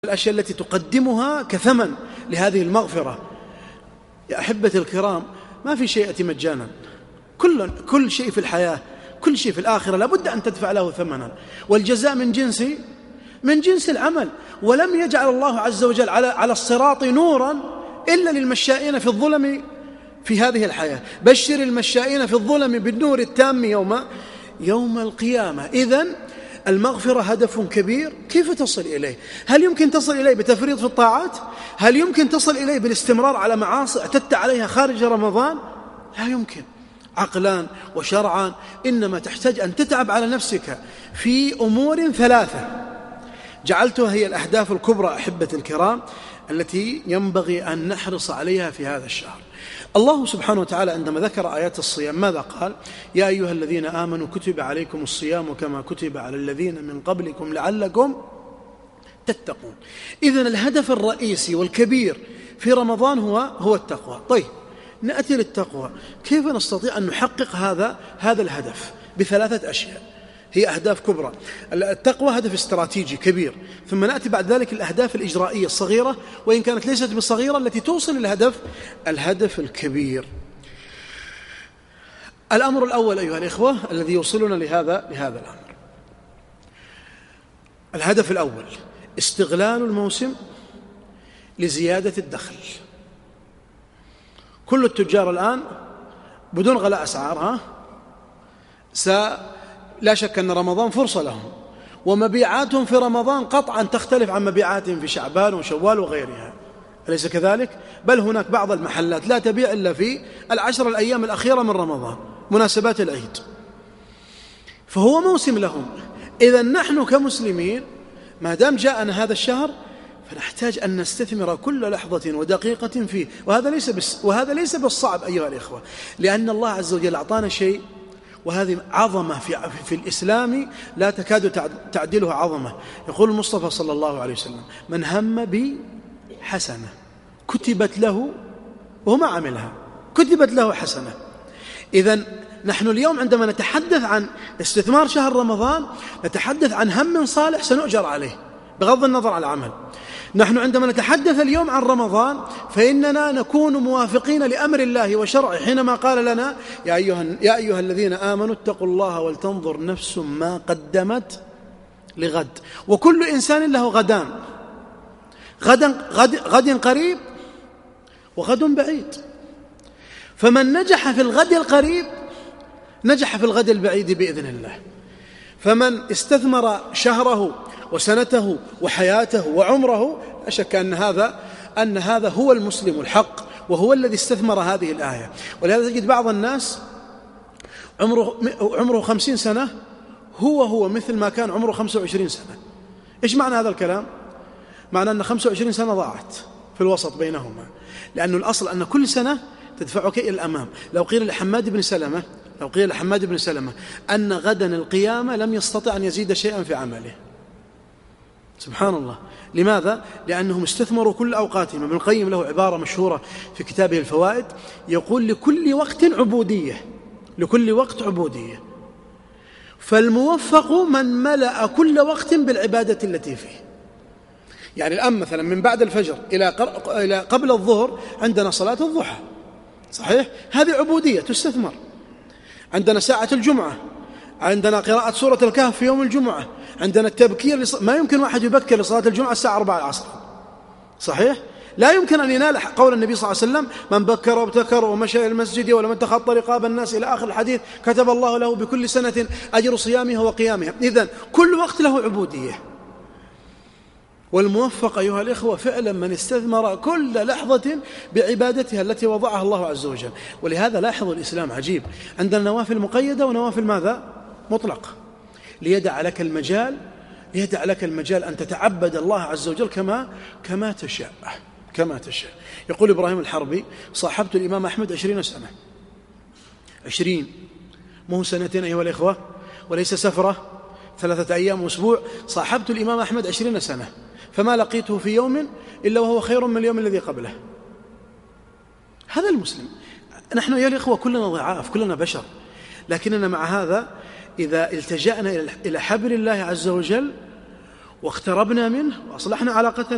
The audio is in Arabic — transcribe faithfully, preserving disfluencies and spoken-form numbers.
الأشياء التي تقدمها كثمن لهذه المغفرة. يا أحبتي الكرام، ما في شيء يأتي مجانا. كل, كل شيء في الحياة، كل شيء في الآخرة لابد أن تدفع له ثمنا، والجزاء من جنس من جنس العمل. ولم يجعل الله عز وجل على, على الصراط نورا إلا للمشائين في الظلم في هذه الحياة. بشر المشائين في الظلم بالنور التام يوم يوم القيامة. إذن المغفرة هدف كبير. كيف تصل إليه؟ هل يمكن تصل إليه بتفريط في الطاعات؟ هل يمكن تصل إليه بالاستمرار على معاصي اعتدت عليها خارج رمضان؟ لا يمكن، عقلان وشرعان. إنما تحتاج أن تتعب على نفسك في أمور ثلاثة جعلتها هي الأهداف الكبرى أحبتي الكرام التي ينبغي أن نحرص عليها في هذا الشهر. الله سبحانه وتعالى عندما ذكر آيات الصيام ماذا قال؟ يا أيها الذين آمنوا كتب عليكم الصيام كما كتب على الذين من قبلكم لعلكم تتقون. إذن الهدف الرئيسي والكبير في رمضان هو هو التقوى. طيب، نأتي للتقوى. كيف نستطيع أن نحقق هذا هذا الهدف؟ بثلاثة أشياء هي أهداف كبرى. التقوى هدف استراتيجي كبير، ثم نأتي بعد ذلك الأهداف الإجرائية الصغيرة، وإن كانت ليست بالصغيرة، التي توصل الهدف الهدف الكبير. الأمر الأول أيها الإخوة الذي يوصلنا لهذا لهذا الأمر، الهدف الأول استغلال الموسم لزيادة الدخل. كل التجار الآن بدون غلاء أسعارها س لا شك أن رمضان فرصة لهم، ومبيعاتهم في رمضان قطعا تختلف عن مبيعاتهم في شعبان وشوال وغيرها، أليس كذلك؟ بل هناك بعض المحلات لا تبيع إلا في العشر الأيام الأخيرة من رمضان، مناسبات العيد، فهو موسم لهم. إذن نحن كمسلمين ما دام جاءنا هذا الشهر فنحتاج أن نستثمر كل لحظة ودقيقة فيه، وهذا ليس بس وهذا ليس بالصعب أيها الإخوة، لأن الله عز وجل أعطانا شيء، وهذه عظمة في, في الإسلام لا تكاد تعدلها عظمة. يقول المصطفى صلى الله عليه وسلم: من هم بحسنة كتبت له، وهو ما عملها، كتبت له حسنة. إذن نحن اليوم عندما نتحدث عن استثمار شهر رمضان نتحدث عن هم صالح سنؤجر عليه بغض النظر عن العمل. نحن عندما نتحدث اليوم عن رمضان فإننا نكون موافقين لأمر الله وشرعه حينما قال لنا: يا أيها, يا أيها الذين آمنوا اتقوا الله ولتنظر نفس ما قدمت لغد. وكل إنسان له غدان، غدا غد, غد قريب وغد بعيد، فمن نجح في الغد القريب نجح في الغد البعيد بإذن الله. فمن استثمر شهره وسنته وحياته وعمره لا شك أن هذا أن هذا هو المسلم الحق، وهو الذي استثمر هذه الآية. ولهذا تجد بعض الناس عمره عمره خمسين سنة هو هو مثل ما كان عمره خمسة وعشرين سنة. إيش معنى هذا الكلام؟ معنى أن خمسة وعشرين سنة ضاعت في الوسط بينهما، لأنه الأصل أن كل سنة تدفعك إلى الأمام. لو قيل لحماد بن سلمة لو قيل لحماد بن سلمة أن غدا القيامة لم يستطع أن يزيد شيئا في عمله، سبحان الله. لماذا؟ لأنهم استثمروا كل أوقاتهم. ابن القيم له عبارة مشهورة في كتابه الفوائد يقول: لكل وقت عبودية، لكل وقت عبودية. فالموفق من ملأ كل وقت بالعبادة التي فيه. يعني الآن مثلا من بعد الفجر إلى قبل الظهر عندنا صلاة الضحى، صحيح؟ هذه عبودية تستثمر. عندنا ساعة الجمعة، عندنا قراءة سورة الكهف في يوم الجمعة، عندنا التبكير لص... ما يمكن واحد يبكر لصلاة الجمعة الساعة أربعة العصر، صحيح؟ لا يمكن أن ينال قول النبي صلى الله عليه وسلم: من بكر وابتكر ومشى إلى المسجد ولم تخطى رقاب الناس إلى آخر الحديث كتب الله له بكل سنة أجر صيامها وقيامها. إذن كل وقت له عبودية. والموفق أيها الإخوة فعلا من استثمر كل لحظة بعبادتها التي وضعها الله عز وجل. ولهذا لاحظوا الإسلام عجيب، عندنا نوافل مقيدة ونوافل ماذا؟ مطلق، ليدع لك المجال ليدع لك المجال أن تتعبد الله عز وجل كما كما تشاء كما تشاء. يقول إبراهيم الحربي: صاحبت الإمام أحمد عشرين سنة. عشرين مو سنتين أيها الإخوة، وليس سفرة ثلاثة أيام وأسبوع. صاحبت الإمام أحمد عشرين سنة، فما لقيته في يوم إلا وهو خير من اليوم الذي قبله. هذا المسلم. نحن يا الإخوة كلنا ضعاف، كلنا بشر، لكننا مع هذا إذا التجأنا إلى حبل الله عز وجل واقتربنا منه وأصلحنا علاقتنا